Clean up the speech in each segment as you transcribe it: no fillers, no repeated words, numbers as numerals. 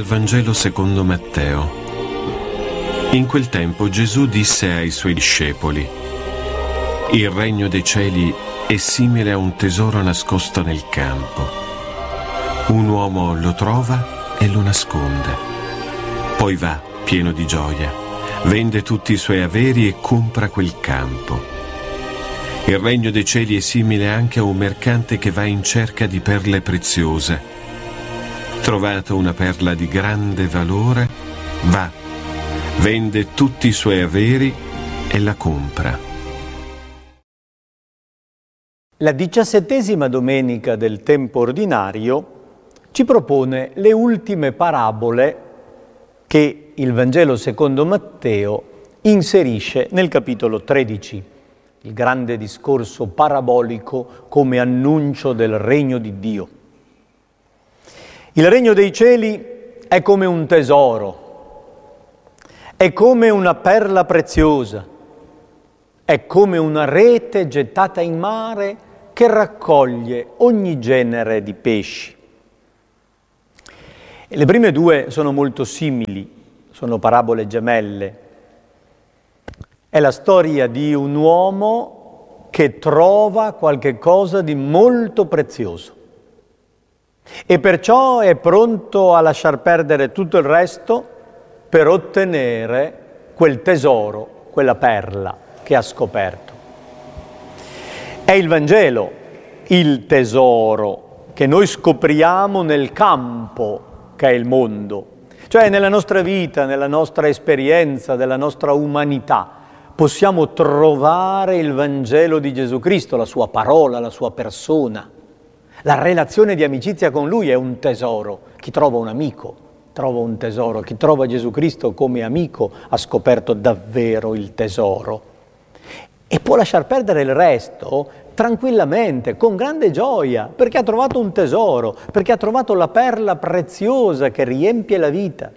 Vangelo secondo Matteo. In quel tempo Gesù disse ai suoi discepoli: «Il regno dei cieli è simile a un tesoro nascosto nel campo. Un uomo lo trova e lo nasconde. Poi va, pieno di gioia, vende tutti i suoi averi e compra quel campo. Il regno dei cieli è simile anche a un mercante che va in cerca di perle preziose. Trovato una perla di grande valore, va, vende tutti i suoi averi e la compra». La 17ª domenica del tempo ordinario ci propone le ultime parabole che il Vangelo secondo Matteo inserisce nel capitolo 13, il grande discorso parabolico come annuncio del regno di Dio. Il regno dei cieli è come un tesoro, è come una perla preziosa, è come una rete gettata in mare che raccoglie ogni genere di pesci. Le prime due sono molto simili, sono parabole gemelle. È la storia di un uomo che trova qualche cosa di molto prezioso e perciò è pronto a lasciar perdere tutto il resto per ottenere quel tesoro, quella perla che ha scoperto. È il Vangelo, il tesoro che noi scopriamo nel campo che è il mondo, cioè nella nostra vita, nella nostra esperienza, nella nostra umanità. Possiamo trovare il Vangelo di Gesù Cristo, la sua parola, la sua persona. La relazione di amicizia con Lui è un tesoro. Chi trova un amico trova un tesoro. Chi trova Gesù Cristo come amico ha scoperto davvero il tesoro. E può lasciar perdere il resto tranquillamente, con grande gioia, perché ha trovato un tesoro, perché ha trovato la perla preziosa che riempie la vita.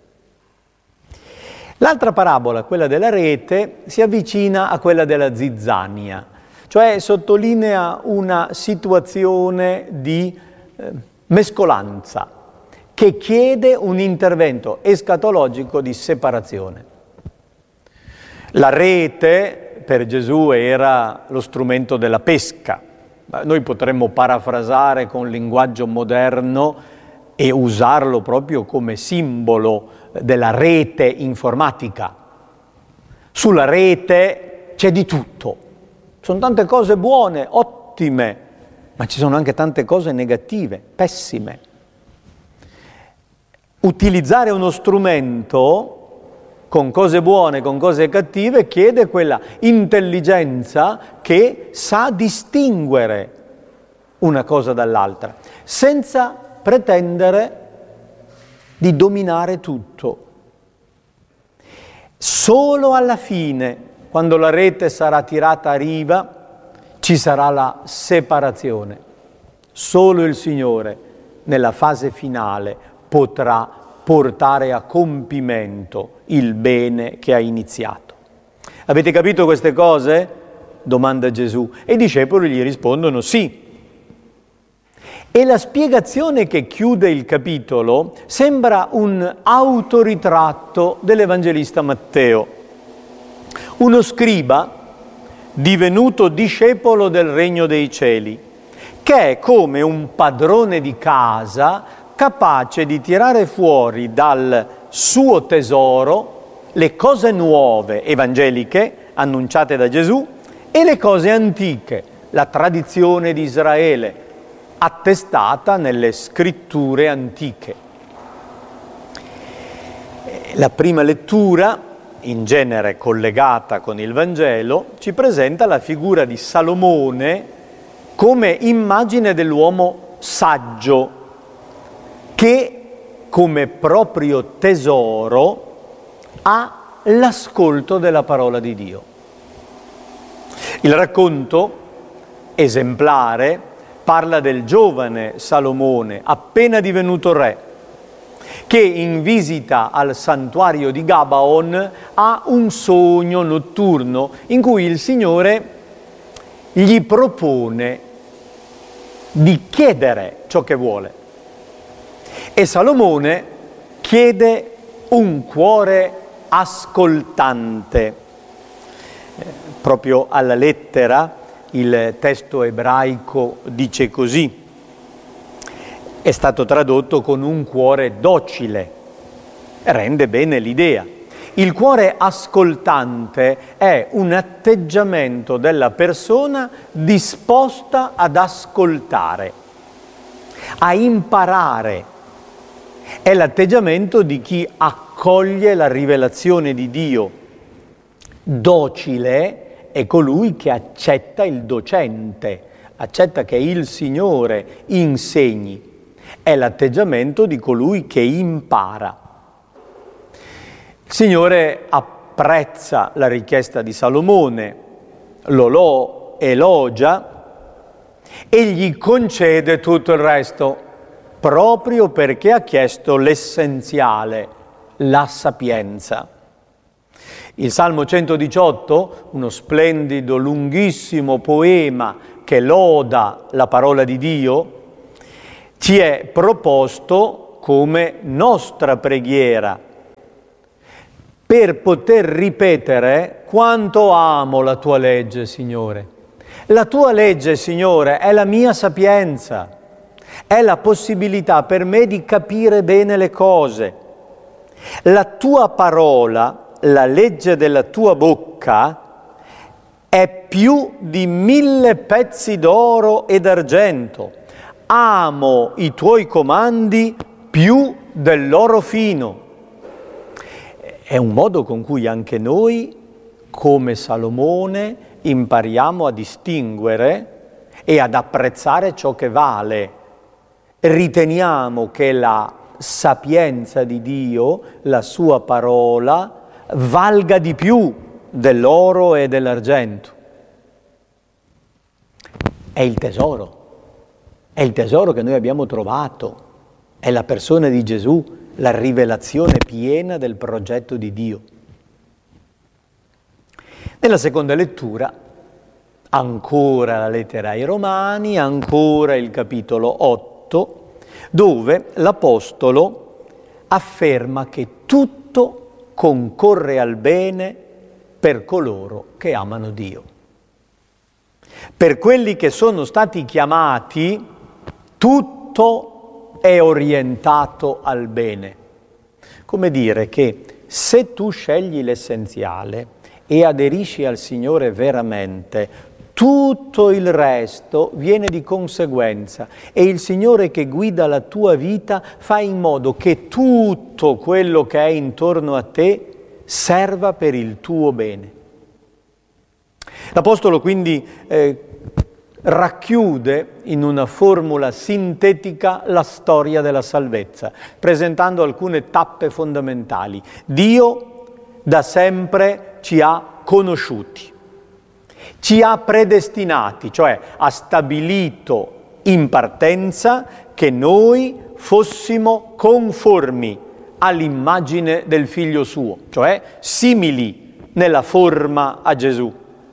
L'altra parabola, quella della rete, si avvicina a quella della zizzania, cioè sottolinea una situazione di mescolanza che chiede un intervento escatologico di separazione. La rete per Gesù era lo strumento della pesca. Noi potremmo parafrasare con linguaggio moderno e usarlo proprio come simbolo della rete informatica. Sulla rete c'è di tutto. Sono tante cose buone, ottime, ma ci sono anche tante cose negative, pessime. Utilizzare uno strumento con cose buone, con cose cattive, chiede quella intelligenza che sa distinguere una cosa dall'altra, senza pretendere di dominare tutto. Solo alla fine, quando la rete sarà tirata a riva, ci sarà la separazione. Solo il Signore, nella fase finale, potrà portare a compimento il bene che ha iniziato. Avete capito queste cose? Domanda Gesù. E i discepoli gli rispondono sì. E la spiegazione che chiude il capitolo sembra un autoritratto dell'Evangelista Matteo. Uno scriba divenuto discepolo del regno dei cieli, che è come un padrone di casa capace di tirare fuori dal suo tesoro le cose nuove evangeliche annunciate da Gesù e le cose antiche, la tradizione di Israele, attestata nelle scritture antiche. La prima lettura, in genere collegata con il Vangelo, ci presenta la figura di Salomone come immagine dell'uomo saggio, che come proprio tesoro ha l'ascolto della parola di Dio. Il racconto esemplare parla del giovane Salomone, appena divenuto re, che in visita al santuario di Gabaon ha un sogno notturno in cui il Signore gli propone di chiedere ciò che vuole. E Salomone chiede un cuore ascoltante. Proprio alla lettera il testo ebraico dice così, è stato tradotto con un cuore docile, rende bene l'idea. Il cuore ascoltante è un atteggiamento della persona disposta ad ascoltare, a imparare. È l'atteggiamento di chi accoglie la rivelazione di Dio. Docile è colui che accetta il docente, accetta che il Signore insegni. È l'atteggiamento di colui che impara. Il Signore apprezza la richiesta di Salomone, lo elogia e gli concede tutto il resto, proprio perché ha chiesto l'essenziale, la sapienza. Il Salmo 118, uno splendido, lunghissimo poema che loda la parola di Dio, ci è proposto come nostra preghiera per poter ripetere quanto amo la tua legge, Signore. La tua legge, Signore, è la mia sapienza, è la possibilità per me di capire bene le cose. La tua parola, la legge della tua bocca, è più di 1000 pezzi d'oro e d'argento. Amo i tuoi comandi più dell'oro fino. È un modo con cui anche noi, come Salomone, impariamo a distinguere e ad apprezzare ciò che vale. Riteniamo che la sapienza di Dio, la sua parola, valga di più dell'oro e dell'argento. È il tesoro che noi abbiamo trovato, è la persona di Gesù, la rivelazione piena del progetto di Dio. Nella seconda lettura, ancora la lettera ai Romani, ancora il capitolo 8, dove l'Apostolo afferma che tutto concorre al bene per coloro che amano Dio. Per quelli che sono stati chiamati, tutto è orientato al bene. Come dire che se tu scegli l'essenziale e aderisci al Signore veramente, tutto il resto viene di conseguenza e il Signore che guida la tua vita fa in modo che tutto quello che è intorno a te serva per il tuo bene. L'Apostolo quindi racchiude in una formula sintetica la storia della salvezza, presentando alcune tappe fondamentali. Dio da sempre ci ha conosciuti, ci ha predestinati, cioè ha stabilito in partenza che noi fossimo conformi all'immagine del Figlio suo, cioè simili nella forma a Gesù.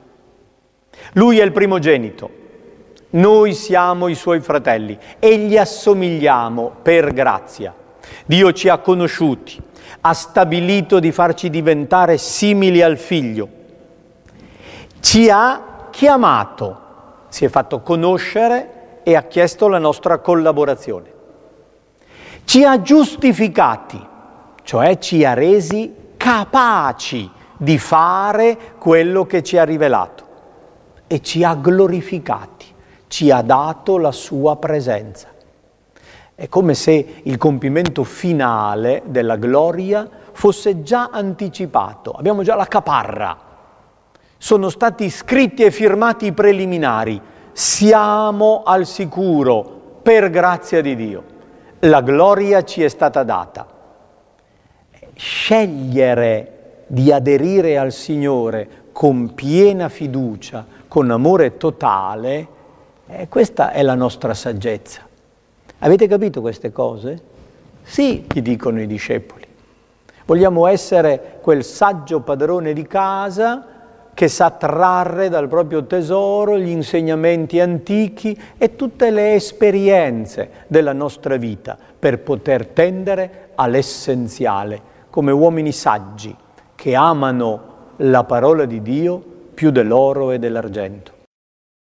Lui è il primogenito. Noi siamo i suoi fratelli e gli assomigliamo per grazia. Dio ci ha conosciuti, ha stabilito di farci diventare simili al Figlio. Ci ha chiamato, si è fatto conoscere e ha chiesto la nostra collaborazione. Ci ha giustificati, cioè ci ha resi capaci di fare quello che ci ha rivelato. E ci ha glorificati, ci ha dato la sua presenza. È come se il compimento finale della gloria fosse già anticipato. Abbiamo già la caparra. Sono stati scritti e firmati i preliminari. Siamo al sicuro, per grazia di Dio. La gloria ci è stata data. Scegliere di aderire al Signore con piena fiducia, con amore totale, questa è la nostra saggezza. Avete capito queste cose? Sì, gli dicono i discepoli. Vogliamo essere quel saggio padrone di casa che sa trarre dal proprio tesoro gli insegnamenti antichi e tutte le esperienze della nostra vita per poter tendere all'essenziale, come uomini saggi che amano la parola di Dio più dell'oro e dell'argento.